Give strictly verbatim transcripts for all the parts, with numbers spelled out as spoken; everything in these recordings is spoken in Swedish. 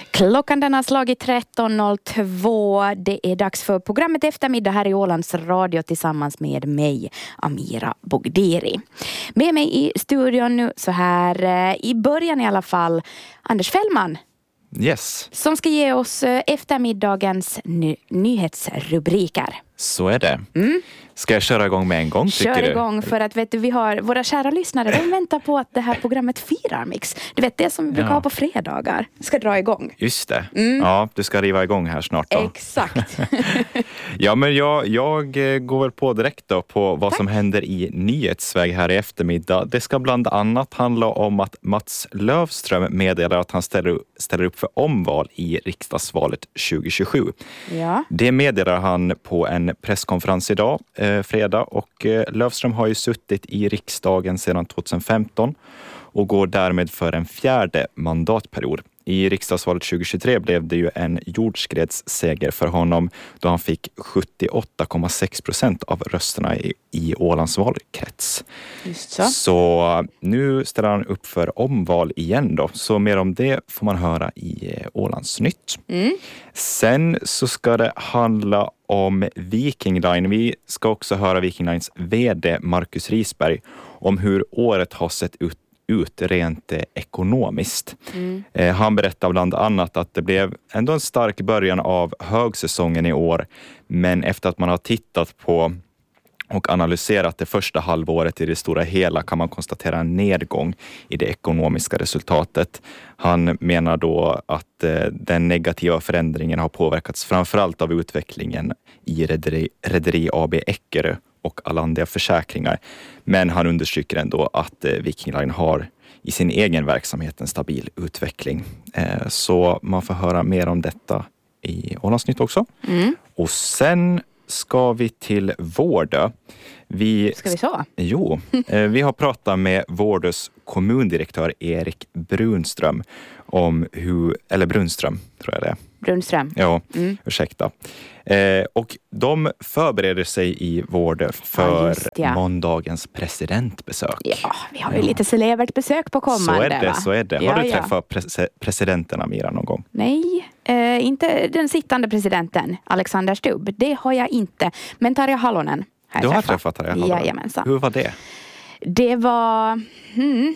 Klockan den har slagit tretton noll två. Det är dags för programmet Eftermiddag här i Ålands Radio tillsammans med mig, Amira Bogdiri. Med mig i studion nu så här i början i alla fall, Anders Fällman. Yes. Som ska ge oss eftermiddagens ny- nyhetsrubriker. Så är det. Mm. Ska jag köra igång med en gång, tycker Kör du? igång för att vet du, vi har våra kära lyssnare, de väntar på att det här programmet firar mix. Du vet det som vi brukar Ja. ha på fredagar. Ska dra igång. Just det. Mm. Ja, du ska riva igång här snart då. Exakt. Ja, men jag, jag går väl på direkt då på vad Tack. som händer i nyhetsväg här i eftermiddag. Det ska bland annat handla om att Mats Löfström meddelar att han ställer, ställer upp för omval i riksdagsvalet tjugo tjugosju. Ja. Det meddelar han på en presskonferens idag, eh, fredag, och eh, Löfström har ju suttit i riksdagen sedan tjugohundrafemton och går därmed för en fjärde mandatperiod. I riksdagsvalet tjugo tjugotre blev det ju en jordskredsseger för honom då han fick sjuttioåtta komma sex procent av rösterna i, i Ålands valkrets. Just så. Så nu ställer han upp för omval igen då. Så mer om det får man höra i Ålands Nytt. Mm. Sen så ska det handla om Viking Line. Vi ska också höra Viking Lines vd Marcus Risberg om hur året har sett ut ut rent eh, ekonomiskt. Mm. Eh, han berättar bland annat att det blev ändå en stark början av högsäsongen i år, men efter att man har tittat på och analyserat det första halvåret i det stora hela kan man konstatera en nedgång i det ekonomiska resultatet. Han menar då att eh, den negativa förändringen har påverkats framförallt av utvecklingen i Rederi, Rederi A B Eckerö och Allandia Försäkringar. Men han understryker ändå att eh, Viking Line har i sin egen verksamhet en stabil utveckling. Eh, så man får höra mer om detta i Ålands Nytt också. Mm. Och sen ska vi till Vårdö. Vi, Ska vi så? Jo, eh, vi har pratat med Vårdös kommundirektör Erik Brunström om hur, eller Brunström tror jag det är. Brunström. Ja, Mm. ursäkta. Eh, och de förbereder sig i Vårdö för Ja, just ja. måndagens presidentbesök. Ja, vi har ju lite celebert besök på kommande. Så är det, va? så är det. Har Ja, du ja. träffat pre- presidenten Amira någon gång? Nej, eh, inte den sittande presidenten Alexander Stubb. Det har jag inte. Men Tarja Halonen har Du jag har träffat. träffat Tarja Halonen? Jajamensan. Hur var det? Det var... Hmm,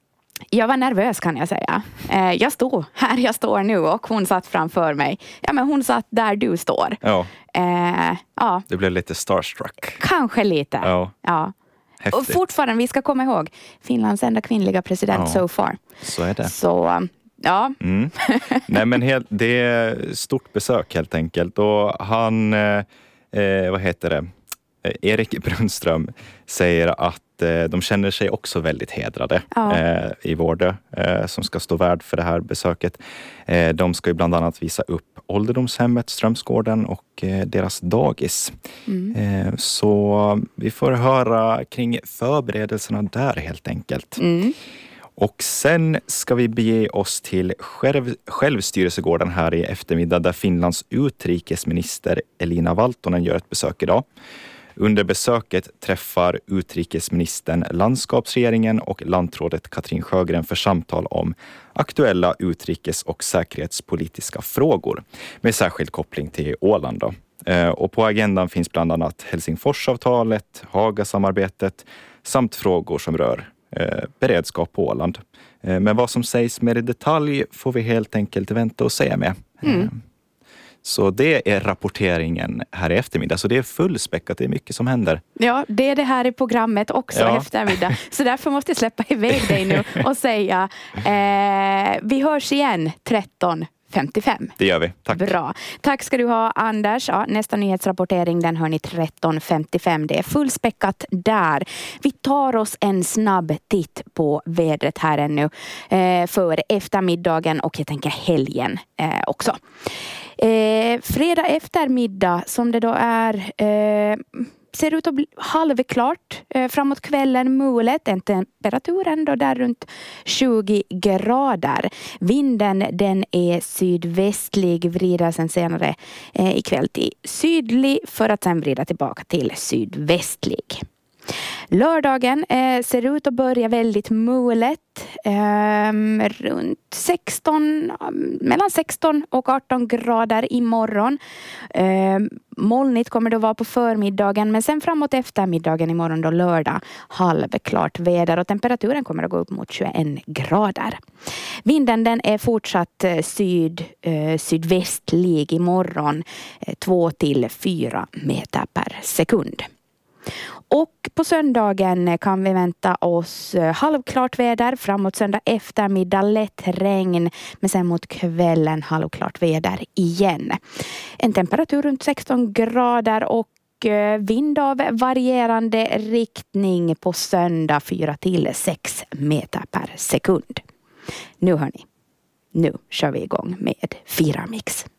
jag var nervös kan jag säga. Eh, jag stod här jag står nu och hon satt framför mig. Ja, men hon satt där du står. Ja, Eh, ja, du blev lite starstruck. kanske lite. Ja, Ja. Och häftigt. fortfarande, vi ska komma ihåg, Finlands enda kvinnliga president Ja. so far. Så är det. Så, ja. Mm. Nej, men helt, det är stort besök helt enkelt. Och han, eh, eh, vad heter det? Eh, Erik Brunström säger att eh, de känner sig också väldigt hedrade Ja. eh, i Vårdö eh, som ska stå värd för det här besöket. Eh, de ska ju bland annat visa upp ålderdomshemmet, Strömsgården och eh, deras dagis. Mm. Eh, så vi får höra kring förberedelserna där helt enkelt. Mm. Och sen ska vi bege oss till själv, självstyrelsegården här i eftermiddag där Finlands utrikesminister Elina Valtonen gör ett besök idag. Under besöket träffar utrikesministern landskapsregeringen och lantrådet Katrin Sjögren för samtal om aktuella utrikes- och säkerhetspolitiska frågor med särskild koppling till Åland då. Eh, Och på agendan finns bland annat Helsingforsavtalet, Hagasamarbetet samt frågor som rör eh, beredskap på Åland. Eh, men vad som sägs mer i detalj får vi helt enkelt vänta och se med. Mm. Eh, Så det är rapporteringen här i eftermiddag. Så det är fullspäckat, det är mycket som händer. Ja, det är det här i programmet också Ja. eftermiddag. Så därför måste jag släppa iväg dig nu och säga eh, vi hörs igen tretton femtiofem. Det gör vi, tack. Bra. Tack ska du ha Anders. Ja, nästa nyhetsrapportering den hör ni tretton femtiofem. Det är fullspäckat där. Vi tar oss en snabb titt på vädret här ännu eh, för eftermiddagen och jag tänker helgen eh, också. Eh, fredag eftermiddag som det då är eh, ser ut att bli halvklart eh, framåt kvällen mulet. En temperatur ändå där runt tjugo grader. Vinden den är sydvästlig, vrider sen senare eh, ikväll till sydlig för att sen vrida tillbaka till sydvästlig. Lördagen eh, ser ut att börja väldigt mulet. Eh, runt sexton, mellan sexton och arton grader imorgon. Eh, molnigt kommer det att vara på förmiddagen, men sen framåt eftermiddagen imorgon då lördag halvklart väder och temperaturen kommer att gå upp mot tjugoen grader. Vinden den är fortsatt syd, eh, sydvästlig imorgon, eh, två till fyra meter per sekund. Och på söndagen kan vi vänta oss halvklart väder, framåt söndag eftermiddag lätt regn, men sen mot kvällen halvklart väder igen. En temperatur runt sexton grader och vind av varierande riktning på söndag fyra till sex meter per sekund. Nu hörni, nu kör vi igång med Fyra Mix.